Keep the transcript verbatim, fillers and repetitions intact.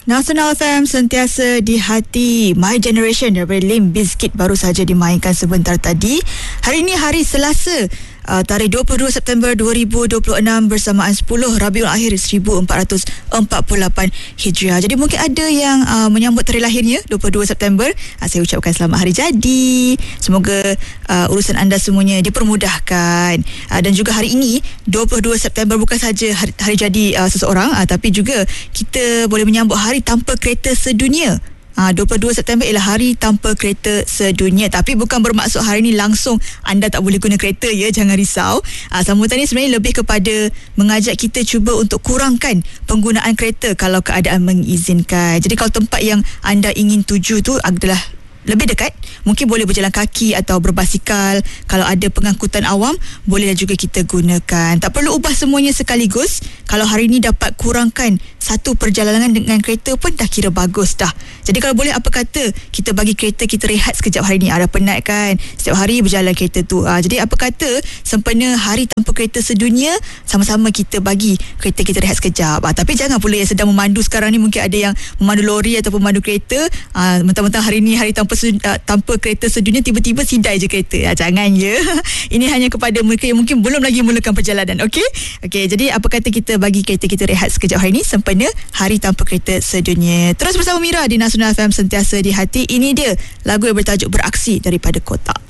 Nasional F M sentiasa di hati. My Generation daripada Limp Bizkit baru saja dimainkan sebentar tadi. Hari ini hari Selasa, uh, tarikh dua puluh dua September dua ribu dua puluh enam bersamaan sepuluh Rabiul Akhir seribu empat ratus empat puluh lapan Hijriah. Jadi mungkin ada yang uh, menyambut hari lahirnya dua puluh dua September. Uh, saya ucapkan selamat hari jadi. Semoga uh, urusan anda semuanya dipermudahkan. Uh, dan juga hari ini dua puluh dua September bukan saja hari, hari jadi uh, seseorang, uh, tapi juga kita boleh menyambut hari tanpa kereta sedunia. Ha, dua puluh dua September ialah hari tanpa kereta sedunia. Tapi bukan bermaksud hari ini langsung anda tak boleh guna kereta, ya, jangan risau. Ha, sambutan ini sebenarnya lebih kepada mengajak kita cuba untuk kurangkan penggunaan kereta kalau keadaan mengizinkan. Jadi kalau tempat yang anda ingin tuju tu adalah lebih dekat, mungkin boleh berjalan kaki atau berbasikal. Kalau ada pengangkutan awam, bolehlah juga kita gunakan. Tak perlu ubah semuanya sekaligus. Kalau hari ini dapat kurangkan satu perjalanan dengan kereta pun dah kira bagus dah. Jadi kalau boleh, apa kata kita bagi kereta kita rehat sekejap hari ni. Ada penat kan, setiap hari berjalan kereta tu. ha, Jadi apa kata sempena hari tanpa kereta sedunia, sama-sama kita bagi kereta kita rehat sekejap. ha, Tapi jangan pula yang sedang memandu sekarang ni, mungkin ada yang memandu lori atau memandu kereta, ha, mentang-mentang hari ni hari tanpa Uh, tanpa kereta sedunia, tiba-tiba sidai je kereta. Ya, jangan ya. Ini hanya kepada mereka yang mungkin belum lagi mulakan perjalanan. Okey? Okey, jadi apa kata kita bagi kereta kita rehat sekejap hari ini sempena hari tanpa kereta sedunia. Terus bersama Mira di Nasional F M sentiasa di hati. Ini dia lagu yang bertajuk Beraksi daripada Kotak.